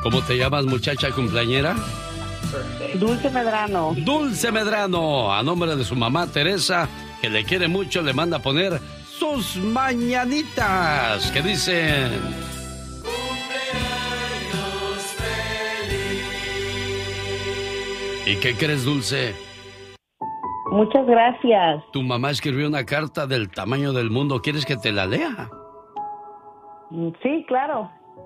¿Cómo te llamas, muchacha cumpleañera? Dulce Medrano. Dulce Medrano, a nombre de su mamá Teresa, que le quiere mucho, le manda a poner sus mañanitas, que dicen... ¡Cumpleaños feliz! ¿Y qué crees, Dulce? Muchas gracias. Tu mamá escribió una carta del tamaño del mundo. ¿Quieres que te la lea? Sí, claro.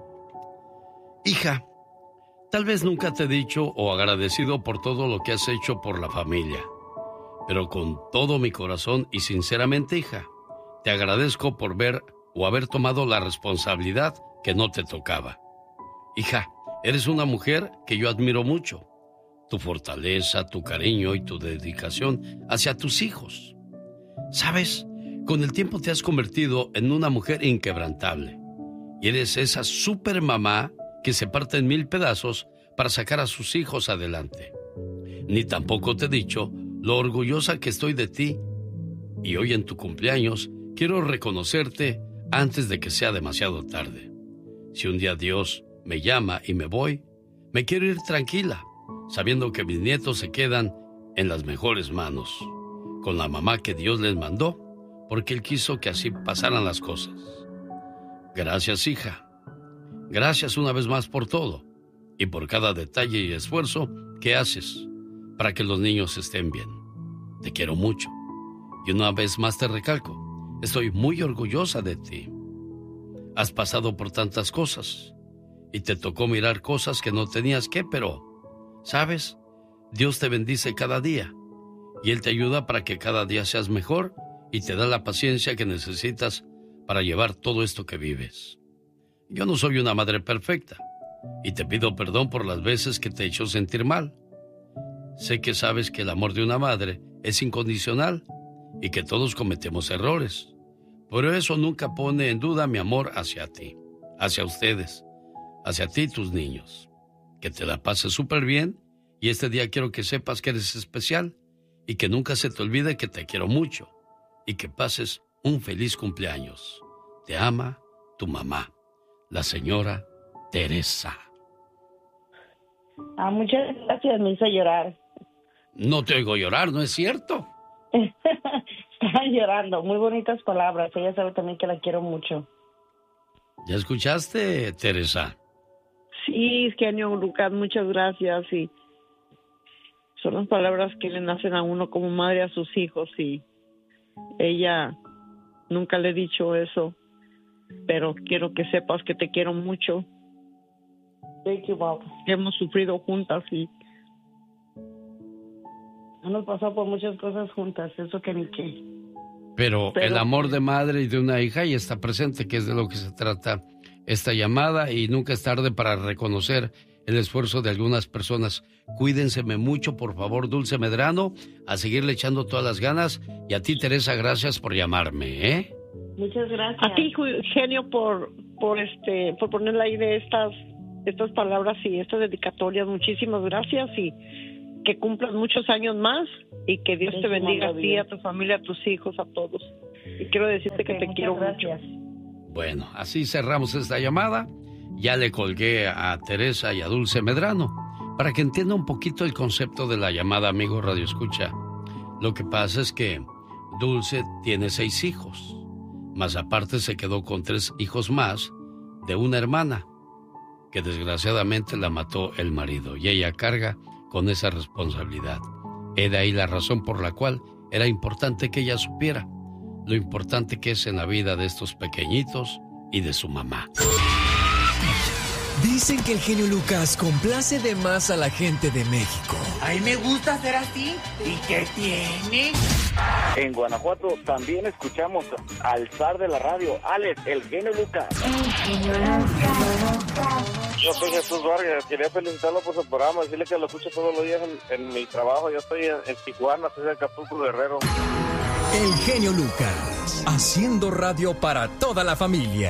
Hija, tal vez nunca te he dicho o agradecido por todo lo que has hecho por la familia. Pero con todo mi corazón y sinceramente, hija, te agradezco por ver o haber tomado la responsabilidad que no te tocaba. Hija, eres una mujer que yo admiro mucho. Tu fortaleza, tu cariño y tu dedicación hacia tus hijos. ¿Sabes? Con el tiempo te has convertido en una mujer inquebrantable. Y eres esa super mamá que se parte en 1000 pedazos para sacar a sus hijos adelante. Ni tampoco te he dicho lo orgullosa que estoy de ti. Y hoy en tu cumpleaños quiero reconocerte antes de que sea demasiado tarde. Si un día Dios me llama y me voy, me quiero ir tranquila, sabiendo que mis nietos se quedan en las mejores manos, con la mamá que Dios les mandó, porque Él quiso que así pasaran las cosas. Gracias, hija. Gracias una vez más por todo y por cada detalle y esfuerzo que haces para que los niños estén bien. Te quiero mucho y una vez más te recalco, estoy muy orgullosa de ti. Has pasado por tantas cosas y te tocó mirar cosas que no tenías que, pero, ¿sabes? Dios te bendice cada día y Él te ayuda para que cada día seas mejor y te da la paciencia que necesitas para llevar todo esto que vives. Yo no soy una madre perfecta y te pido perdón por las veces que te he hecho sentir mal. Sé que sabes que el amor de una madre es incondicional y que todos cometemos errores. Pero eso nunca pone en duda mi amor hacia ti, hacia ustedes, hacia ti y tus niños. Que te la pases súper bien y este día quiero que sepas que eres especial y que nunca se te olvide que te quiero mucho y que pases un feliz cumpleaños. Te ama tu mamá, la señora Teresa. Muchas gracias, me hizo llorar. No te oigo llorar, ¿no es cierto? Estaba llorando, muy bonitas palabras. Ella sabe también que la quiero mucho. ¿Ya escuchaste, Teresa? Sí, genio Lucas, muchas gracias. Y son las palabras que le nacen a uno como madre a sus hijos. Y ella nunca le he dicho eso, pero quiero que sepas que te quiero mucho. Thank you, Bob. Hemos sufrido juntas y hemos pasado por muchas cosas juntas, eso que ni qué. Pero el amor de madre y de una hija ya está presente, que es de lo que se trata esta llamada, y nunca es tarde para reconocer el esfuerzo de algunas personas. Cuídense mucho, por favor, Dulce Medrano, a seguirle echando todas las ganas. Y a ti, Teresa, gracias por llamarme, ¿eh? Muchas gracias. A ti, genio, por ponerle ahí de estas palabras y estas dedicatorias. Muchísimas gracias y que cumplas muchos años más y que Dios te bendiga a ti, a tu familia, a tus hijos, a todos. Y quiero decirte que te quiero mucho. Bueno, así cerramos esta llamada. Ya le colgué a Teresa y a Dulce Medrano para que entienda un poquito el concepto de la llamada, amigo Radio Escucha. Lo que pasa es que Dulce tiene 6 hijos, más aparte se quedó con 3 hijos más de una hermana que desgraciadamente la mató el marido y ella carga con esa responsabilidad. He de ahí la razón por la cual era importante que ella supiera lo importante que es en la vida de estos pequeñitos y de su mamá. Dicen que el genio Lucas complace de más a la gente de México. A mí me gusta ser así. ¿Y qué tiene? En Guanajuato también escuchamos al zar de la radio, Alex, el genio Lucas. Yo soy Jesús Vargas, quería felicitarlo por su programa, decirle que lo escucho todos los días en mi trabajo. Yo estoy en Tijuana, soy de Acapulco, Guerrero. El genio Lucas, haciendo radio para toda la familia.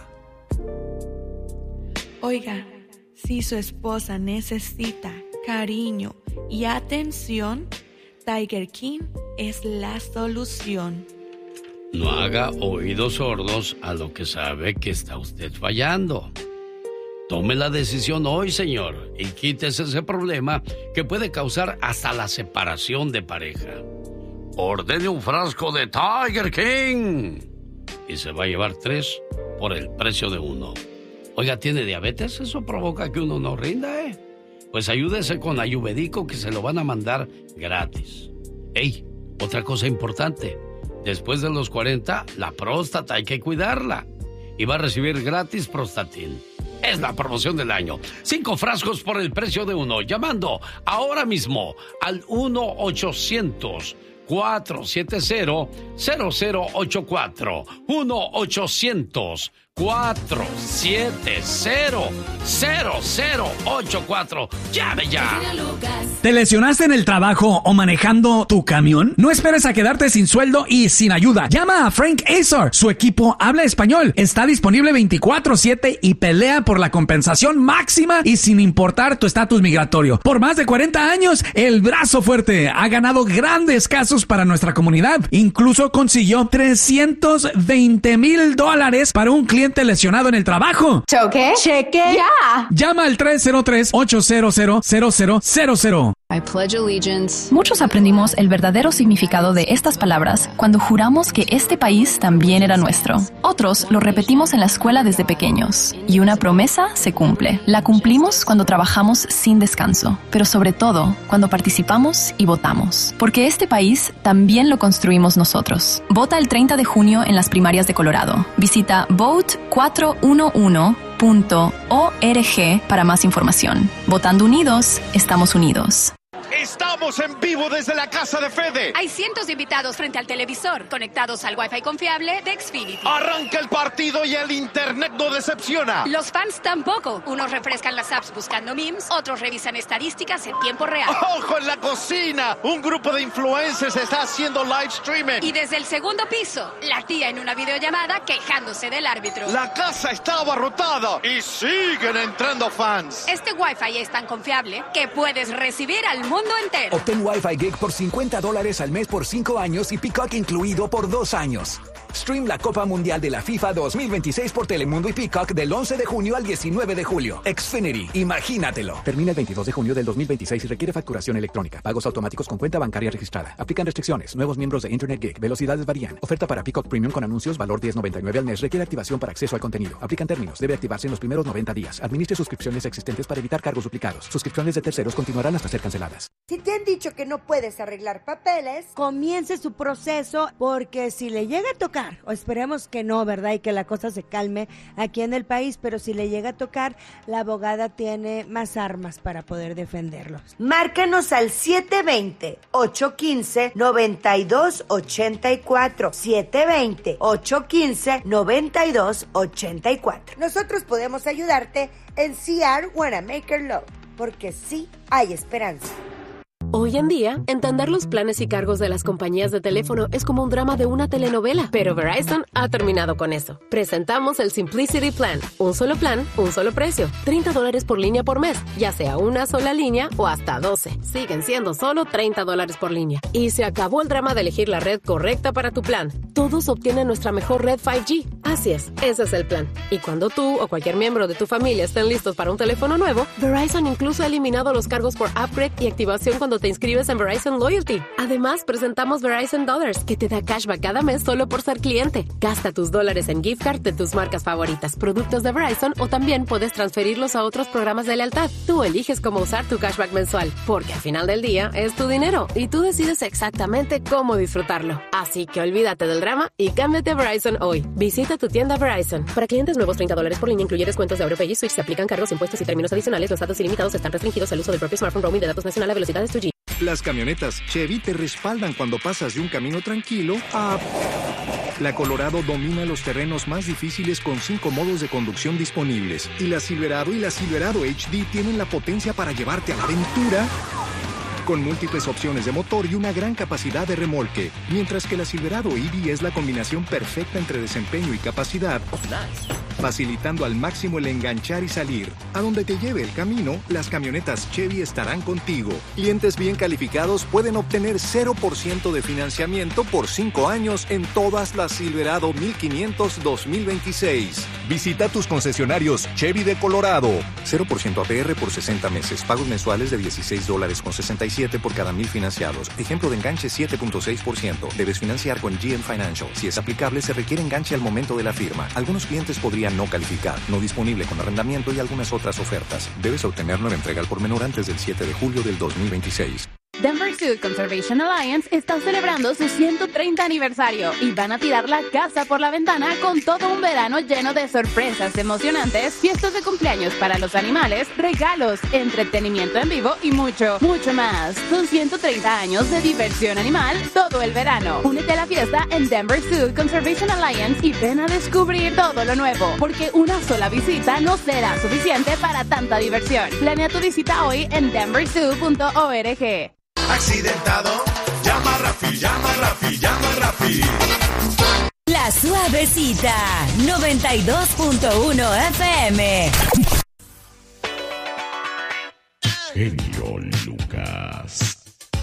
Oiga, si su esposa necesita cariño y atención, Tiger King es la solución. No haga oídos sordos a lo que sabe que está usted fallando. Tome la decisión hoy, señor, y quítese ese problema que puede causar hasta la separación de pareja. Ordene un frasco de Tiger King y se va a llevar 3 por el precio de 1. Oiga, ¿tiene diabetes? Eso provoca que uno no rinda, ¿eh? Pues ayúdese con Ayurvédico, que se lo van a mandar gratis. ¡Ey! Otra cosa importante. Después de los 40, la próstata hay que cuidarla. Y va a recibir gratis Prostatin. Es la promoción del año. 5 frascos por el precio de 1. Llamando ahora mismo al 1-800-470-0084. 1-800-470-0084. ¡Llame ya! ¿Te lesionaste en el trabajo o manejando tu camión? No esperes a quedarte sin sueldo y sin ayuda. Llama a Frank Azar. Su equipo habla español. Está disponible 24/7 y pelea por la compensación máxima y sin importar tu estatus migratorio. Por más de 40 años, el brazo fuerte ha ganado grandes casos para nuestra comunidad. Incluso consiguió $320,000 para un cliente lesionado en el trabajo. ¿Choque? ¿Cheque? ¡Ya! Llama al 303-800-0000. I pledge allegiance. Muchos aprendimos el verdadero significado de estas palabras cuando juramos que este país también era nuestro. Otros lo repetimos en la escuela desde pequeños. Y una promesa se cumple. La cumplimos cuando trabajamos sin descanso, pero sobre todo cuando participamos y votamos. Porque este país también lo construimos nosotros. Vota el 30 de junio en las primarias de Colorado. Visita vote411.org para más información. Votando unidos, estamos unidos. Estamos en vivo desde la casa de Fede. Hay cientos de invitados frente al televisor, conectados al Wi-Fi confiable de Xfinity. Arranca el partido y el internet no decepciona. Los fans tampoco. Unos refrescan las apps buscando memes, otros revisan estadísticas en tiempo real. ¡Ojo en la cocina! Un grupo de influencers está haciendo live streaming. Y desde el segundo piso, la tía en una videollamada quejándose del árbitro. La casa está abarrotada y siguen entrando fans. Este Wi-Fi es tan confiable que puedes recibir al mundo entero. Obtén Wi-Fi Gig por $50 al mes por 5 años y Peacock incluido por 2 años. Stream la Copa Mundial de la FIFA 2026 por Telemundo y Peacock del 11 de junio al 19 de julio. Xfinity, imagínatelo. Termina el 22 de junio del 2026 y requiere facturación electrónica. Pagos automáticos con cuenta bancaria registrada. Aplican restricciones. Nuevos miembros de Internet Gig. Velocidades varían. Oferta para Peacock Premium con anuncios. Valor $10.99 al mes. Requiere activación para acceso al contenido. Aplican términos. Debe activarse en los primeros 90 días. Administre suscripciones existentes para evitar cargos duplicados. Suscripciones de terceros continuarán hasta ser canceladas. Si te han dicho que no puedes arreglar papeles, comience su proceso, porque si le llega a tocar, o esperemos que no, ¿verdad? Y que la cosa se calme aquí en el país, pero si le llega a tocar, la abogada tiene más armas para poder defenderlos. Márcanos al 720-815-9284. 720-815-9284. Nosotros podemos ayudarte en CR Wanamaker Law, porque sí hay esperanza. Hoy en día, entender los planes y cargos de las compañías de teléfono es como un drama de una telenovela, pero Verizon ha terminado con eso. Presentamos el Simplicity Plan. Un solo plan, un solo precio. $30 por línea por mes, ya sea una sola línea o hasta 12. Siguen siendo solo $30 por línea. Y se acabó el drama de elegir la red correcta para tu plan. Todos obtienen nuestra mejor red 5G. Así es, ese es el plan. Y cuando tú o cualquier miembro de tu familia estén listos para un teléfono nuevo, Verizon incluso ha eliminado los cargos por upgrade y activación cuando te inscribes en Verizon Loyalty. Además, presentamos Verizon Dollars, que te da cashback cada mes solo por ser cliente. Gasta tus dólares en gift card de tus marcas favoritas, productos de Verizon, o también puedes transferirlos a otros programas de lealtad. Tú eliges cómo usar tu cashback mensual, porque al final del día es tu dinero y tú decides exactamente cómo disfrutarlo. Así que olvídate del drama y cámbiate a Verizon hoy. Visita tu tienda Verizon. Para clientes nuevos, $30 por línea, incluye descuentos de AuroPay y Switch. Se aplican cargos, impuestos y términos adicionales. Los datos ilimitados están restringidos al uso del propio smartphone. Roaming de datos nacional a velocidades 2G. Las camionetas Chevy te respaldan cuando pasas de un camino tranquilo a... La Colorado domina los terrenos más difíciles con 5 modos de conducción disponibles. Y la Silverado y la Silverado HD tienen la potencia para llevarte a la aventura con múltiples opciones de motor y una gran capacidad de remolque. Mientras que la Silverado EV es la combinación perfecta entre desempeño y capacidad. facilitando al máximo el enganchar y salir. A donde te lleve el camino, las camionetas Chevy estarán contigo. Clientes bien calificados pueden obtener 0% de financiamiento por 5 años en todas las Silverado 1500 2026. Visita tus concesionarios Chevy de Colorado. 0% APR por 60 meses. Pagos mensuales de $16.67 por cada 1,000 financiados. Ejemplo de enganche 7.6%. Debes financiar con GM Financial. Si es aplicable, se requiere enganche al momento de la firma. Algunos clientes podrían no calificar. No disponible con arrendamiento y algunas otras ofertas. Debes obtener nueva entrega al por menor antes del 7 de julio del 2026. Denver Sioux Conservation Alliance está celebrando su 130 aniversario y van a tirar la casa por la ventana con todo un verano lleno de sorpresas emocionantes, fiestas de cumpleaños para los animales, regalos, entretenimiento en vivo y mucho, mucho más. Son 130 años de diversión animal todo el verano. Únete a la fiesta en Denver Sioux Conservation Alliance y ven a descubrir todo lo nuevo, porque una sola visita no será suficiente para tanta diversión. Planea tu visita hoy en denverzoo.org. Accidentado, llama a Rafi, llama a Rafi, llama a Rafi. La Suavecita, 92.1 FM. Genio Lucas.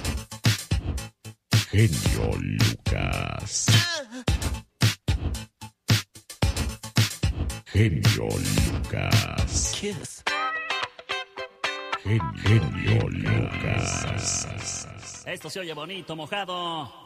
Genio Lucas. Genio Lucas. Kiss. Genio Lucas. Esto se oye bonito, mojado.